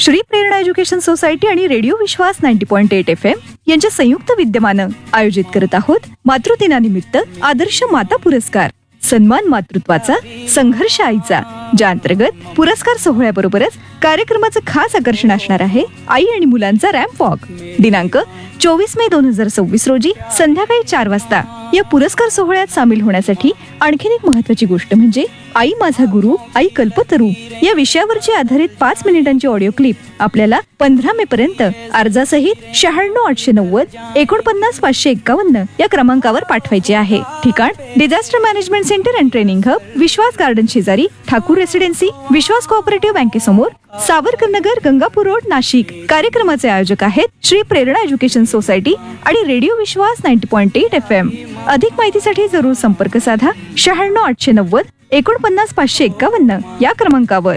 श्री प्रेरणा education society आणि radio विश्वास 90.8 FM यांच्या संयुक्त विद्यमानं आयोजित करत आहोत मातृदिनानिमित्त आदर्श माता पुरस्कार, सन्मान मातृत्वाचा, संघर्ष आईचा, ज्या अंतर्गत पुरस्कार सोहळ्याबरोबरच कार्यक्रमाचं खास आकर्षण असणार आहे आई आणि मुलांचा रॅम्प वॉक. दिनांक 24 मे 2026 रोजी संध्याकाळी 4 वाजता या पुरस्कार सोहळ्यात सामील होण्यासाठी आणखीन एक महत्त्वाची गोष्ट म्हणजे आई माझा गुरु, आई कल्पतरू या विषयावरची आधारित 5 मिनिटांची ऑडिओ क्लिप आपल्याला 15 मे पर्यंत अर्जासहित 96 890 49 551 या क्रमांकावर पाठवायचे आहे. ठिकाण disaster management centre and training hub, Vishwas garden शेजारी, ठाकूर रेसिडेन्सी, विश्वास कोऑपरेटिव्ह बँकेसमोर, सावरकर नगर, गंगापूर रोड, नाशिक. कार्यक्रमाचे आयोजक आहेत श्री प्रेरणा एज्युकेशन सोसायटी आणि रेडिओ विश्वास 90.8 FM. अधिक माहितीसाठी जरूर संपर्क साधा 96 890 49 551 या क्रमांकावर.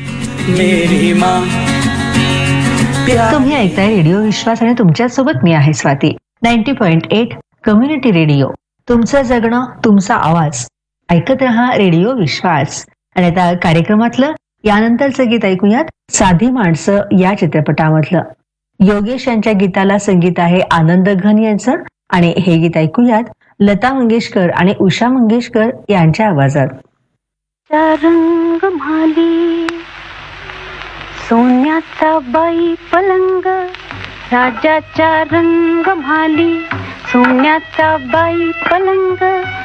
तुम्ही ऐकताय रेडिओ विश्वास आणि तुमच्या सोबत मी आहे स्वाती. 90.8 कम्युनिटी रेडिओ, तुमचं जगणं, तुमचा आवाज. ऐकत रहा रेडिओ विश्वास. आणि आता कार्यक्रमातलं यानंतरचं गीत ऐकूयात, साधी माणसं या चित्रपटामधलं. योगेश यांच्या गीताला संगीत आहे आनंद घन यांचं आणि हे गीत ऐकूयात लता मंगेशकर आणि उषा मंगेशकर यांच्या आवाजात. रंग म्हाली सोन्याचा बाई पलंग, राजाच्या रंग म्हाली सोन्याचा बाई पलंग,